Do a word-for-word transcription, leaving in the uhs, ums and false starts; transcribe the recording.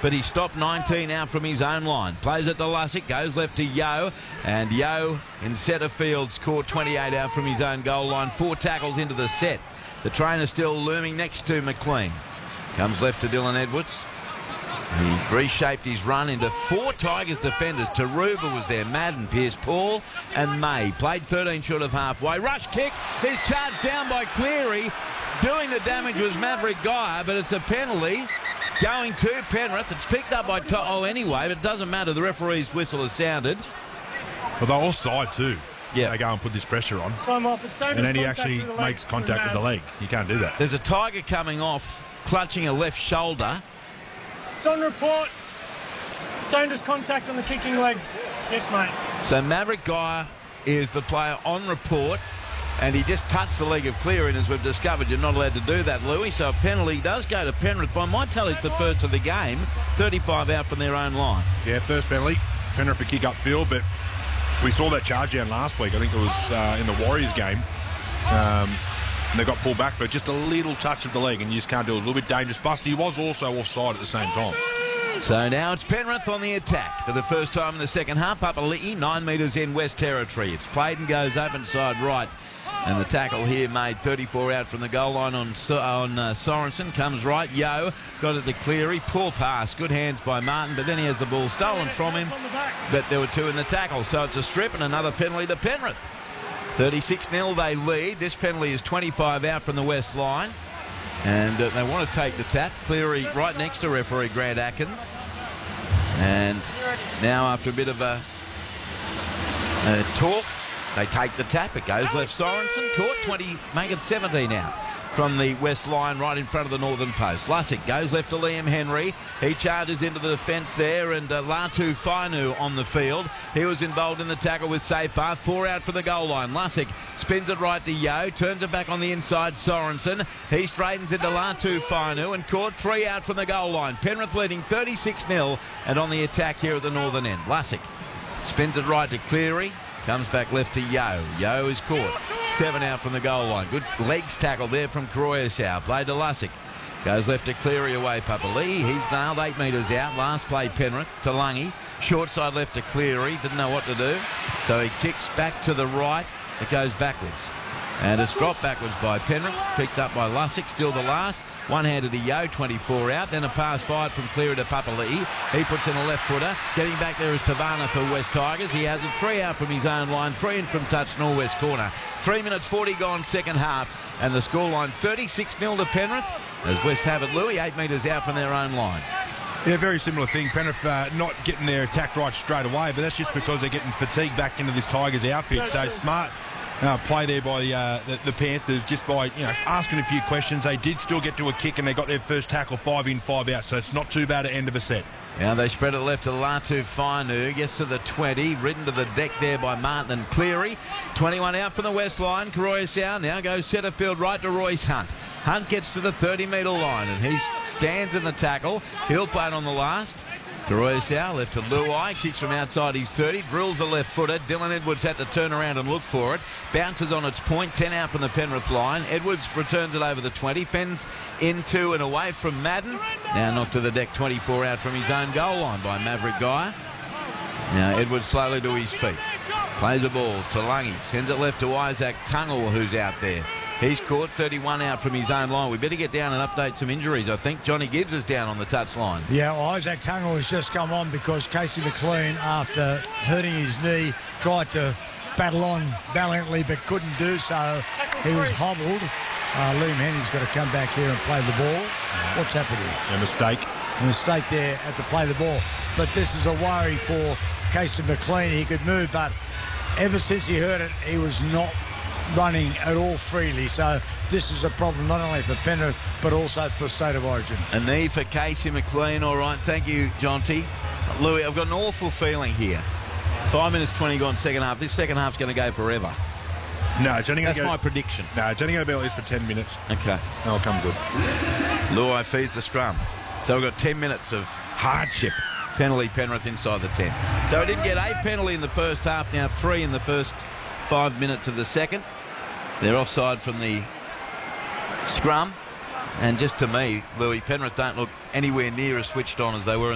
but he stopped nineteen out from his own line. Plays it to Lussick, goes left to Yeo, and Yeo in centre field scored twenty-eight out from his own goal line. Four tackles into the set. The trainer still looming next to McLean. Comes left to Dylan Edwards. He reshaped his run into four Tigers defenders. Taruva was there, Madden, Pierce, Paul and May. Played thirteen short of halfway. Rush kick is charged down by Cleary. Doing the damage was Maverick Geyer, but it's a penalty going to Penrith. It's picked up by To'o anyway, but it doesn't matter. The referee's whistle has sounded. Well, they're offside too. Yeah. They go and put this pressure on. Time off. It's and then he actually makes contact with the leg. You can't do that. There's a Tiger coming off, clutching a left shoulder. It's on report. It's dangerous contact on the kicking leg. Yes, mate. So Maverick Geyer is the player on report, and he just touched the leg of Cleary, and as we've discovered, you're not allowed to do that, Louis. So a penalty does go to Penrith. By my tally, it's the first of the game. thirty-five out from their own line. Yeah, first penalty. Penrith a kick upfield, but we saw that charge down last week. I think it was uh, in the Warriors game. Um, and they got pulled back for just a little touch of the leg, and you just can't do it. A little bit dangerous. But he was also offside at the same time. So now it's Penrith on the attack for the first time in the second half. Papali'i, nine metres in West Territory. It's played and goes open side right. And the tackle here made thirty-four out from the goal line on, on uh, Sorensen. Comes right. Yeo got it to Cleary. Poor pass. Good hands by Martin, but then he has the ball stolen from him. But there were two in the tackle. So it's a strip and another penalty to Penrith. thirty-six nil they lead. This penalty is twenty-five out from the west line. And uh, they want to take the tap. Cleary right next to referee Grant Atkins. And now after a bit of a, a talk, they take the tap. It goes left. Sorensen caught twenty, make it seventeen out from the west line right in front of the northern post. Lussick goes left to Liam Henry. He charges into the defence there, and uh, Latu Fainu on the field. He was involved in the tackle with Safar. Four out for the goal line. Lussick spins it right to Yeo. Turns it back on the inside. Sorensen. He straightens into Latu Fainu and caught three out from the goal line. Penrith leading thirty-six nil and on the attack here at the northern end. Lussick spins it right to Cleary. Comes back left to Yeo. Yeo is caught. Seven out from the goal line. Good legs tackle there from Croyasau. Played to Lussick. Goes left to Cleary away. Papali'i. He's nailed eight metres out. Last play Penrith to Lungy. Short side left to Cleary. Didn't know what to do. So he kicks back to the right. It goes backwards. And it's dropped backwards by Penrith. Picked up by Lussick. Still the last. One-handed to Yeo, twenty-four out. Then a pass fired from Cleary to Papali'i. He puts in a left footer. Getting back there is Tavana for West Tigers. He has it three out from his own line. Three in from touch, northwest corner. Three minutes forty gone second half. And the scoreline thirty-six nil to Penrith. As West have it, Louis, eight metres out from their own line. Yeah, very similar thing. Penrith uh, not getting their attack right straight away, but that's just because they're getting fatigued back into this Tigers outfit. So smart uh, play there by uh, the, the Panthers, just by you know asking a few questions. They did still get to a kick, and they got their first tackle, five in, five out. So it's not too bad at end of a set. Now they spread it left to Latu Fainu. Gets to the twenty. Ridden to the deck there by Martin and Cleary. twenty-one out from the west line. Croyasau now goes centre field right to Royce Hunt. Hunt gets to the thirty metre line, and he stands in the tackle. He'll play it on the last. Croyasau left to Luai. Kicks from outside his thirty. Drills the left footer. Dylan Edwards had to turn around and look for it. Bounces on its point. ten out from the Penrith line. Edwards returns it over the twenty. Fends into and away from Madden. Now knocked to the deck. twenty-four out from his own goal line by Maverick Geyer. Now Edwards slowly to his feet. Plays the ball to Lungy. Sends it left to Isaac Tungle, who's out there. He's caught thirty-one out from his own line. We better get down and update some injuries. I think Johnny Gibbs is down on the touch line. Yeah, well, Isaac Tungle has just come on because Casey McLean, after hurting his knee, tried to battle on valiantly but couldn't do so. He was hobbled. Uh, Liam Henry's got to come back here and play the ball. What's happened here? A mistake. A mistake there at the play the ball. But this is a worry for Casey McLean. He could move, but ever since he hurt it, he was not running at all freely. So this is a problem not only for Penrith but also for State of Origin. A knee for Casey McLean. All right, thank you, Jonty. Louis, I've got an awful feeling here. Five minutes twenty gone second half. This second half's going to go forever. No, it's only going That's to go... my prediction. No, it's only going to be like this for ten minutes. Okay. That'll come good. Luai feeds the scrum. So we've got ten minutes of hardship. Penalty Penrith inside the ten. So we didn't get a penalty in the first half, now three in the first five minutes of the second. They're offside from the scrum. And just to me, Louis, Penrith don't look anywhere near as switched on as they were in